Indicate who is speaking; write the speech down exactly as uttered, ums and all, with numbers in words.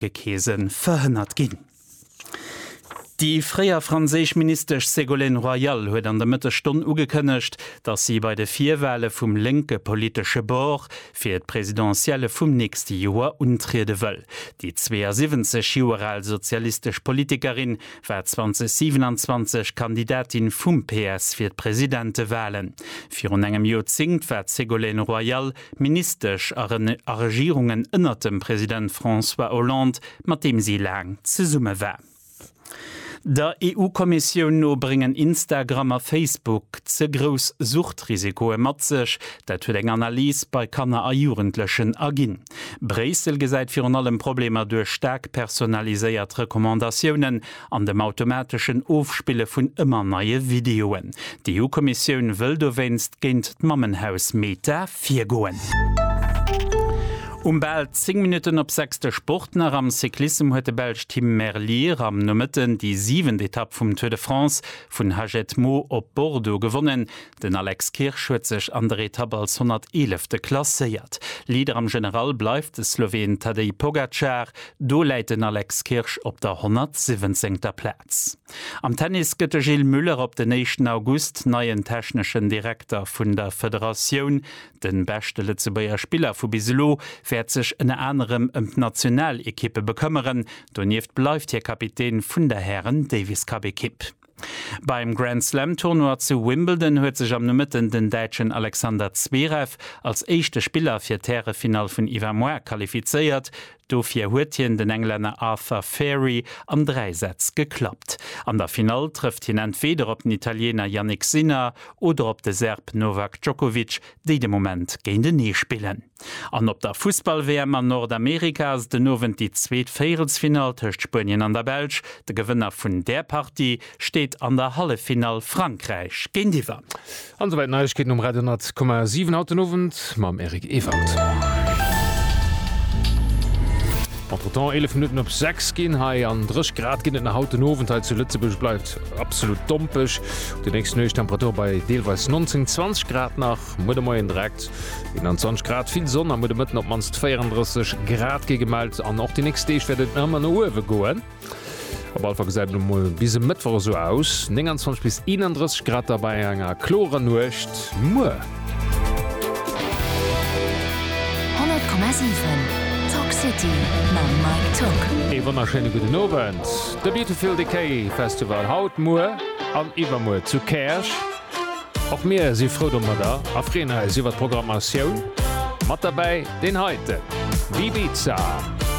Speaker 1: Gekäsen verhindert gin. Die freier franzisch Minister Ségolène Royal huet an der Mittelstunde ugekënnecht, dat sie bei de Vierwähle vum linke politische Bord fir d Präsidentielle vum nächste Joer untriede wëll. Die zweiundsiebzig Jahre sozialistisch Politikerin war zwanzig siebenundzwanzig Kandidatin vum P S fir d Präsidente wählen. Für un engem Jo zingt war Ségolène Royal ministerisch a Regierungen ënner dem Präsident François Hollande, mat dem sie lang ze summe war. Der E U-Kommission no bringen Instagram a Facebook ze gross Suchtrisikoe mat sech, dat huet eng Analyse bei Kanner a Jugendlechen agin. Bresel gesäit fir an allem Problemer durch stark personaliséiert Rekommandatiounen an dem automatischen Aufspiele vun immer neue Videoen. Die E U-Kommission wëll do wennst géint d Mammenhaus Meta vier goen. Um bald zehn Minuten op sechste Sportner am Cyklism huet de Belg Team Merlier am Nummerten die siebente Etappe vum Tour de France vun Hagetmo op Bordeaux gewonnen. Den Alex Kirch huet sech an der Etappe als hundertelfte klasseiert. Lieder am General bleifft de Slowen Tadej Pogacar, do leit den Alex Kirch op der hundertsiebzehngter Platz. Am Tennis gëtt Gilles Müller op den nächsten August neien technischen Direktor vun der Föderation. Den beste Lützebauer Spieler vu Biselo fährt sich in anderem um die Nationalequipe bekümmern. Donieft bleibt hier Kapitän von der Herren Davis Cup Equipe. Beim Grand Slam Tournoi zu Wimbledon huet sich am Nummitten den Deutschen Alexander Zverev als erster Spieler für das Final von Yvan Moir qualifiziert. Dofir huetien den Engländer Arthur Ferry am Dreisetz geklappt. An der Final trifft hin entweder op den Italiener Yannick Sinner oder op de Serb Novak Djokovic, die de Moment gegen den Nie spielen. An op der Fußball-W M an Nordamerikas den Nowen die zweet Vierelsfinal töcht Spanien an der Belg. Der Gewinner vun der Partie steht an der Hallefinal Frankreich gegen die Wand.
Speaker 2: Ansoweit Neuigkeiten um Radio null Komma sieben haut Nowen mam Erik Ewald. Entretant elf Minuten op sechs gin hai an dreißig Grad gin den hauten Owenteil zu Lützeburg bleibt absolut dompech. Die nächste neue Temperatur bei deelweis neunzehn zwanzig Grad nach Mudemoien direkt. In an zwanzig Grad viel Sonne Mude mitten op manst vierunddreißig Grad gegemalt an noch die nächste Stage werdet immer no Uwe goen. Aber einfach gesagt bis Mittwoch so aus neunundzwanzig bis einunddreißig Grad dabei enger Chlore nucht Mu.
Speaker 3: hundert Komma sieben City, Mike Tuck.
Speaker 2: E wunderschöne guten Abend. Der Beautiful Decay Festival haut Moor an Iwermoor zu Kersch. Auch mir sie froh um da. Auf Rena ist über Programmation. Matt dabei den heute. Ibiza.